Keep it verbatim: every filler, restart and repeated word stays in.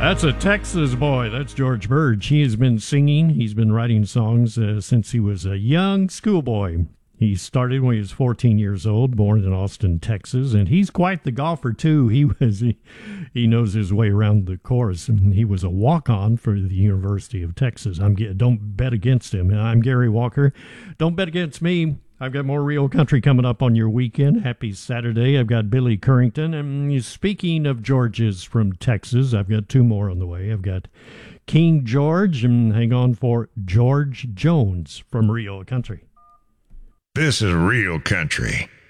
That's a Texas boy. That's George Birch. He has been singing. He's been writing songs uh, since he was a young schoolboy. He started when he was fourteen years old, born in Austin, Texas, and he's quite the golfer, too. He was he, he knows his way around the course. He was a walk-on for the University of Texas. I'm Don't bet against him. I'm Gary Walker. Don't bet against me. I've got more Real Country coming up on your weekend. Happy Saturday. I've got Billy Currington. And speaking of Georges from Texas, I've got two more on the way. I've got King George, and hang on for George Jones from Real Country. This is Real Country.